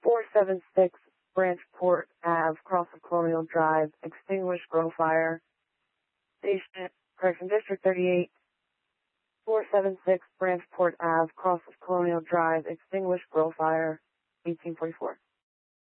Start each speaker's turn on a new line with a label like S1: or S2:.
S1: 476 Branchport Ave, cross of Colonial Drive, extinguish, grow fire. District 38. 476 Branchport Ave, cross of Colonial Drive, extinguish, grow fire. 1844.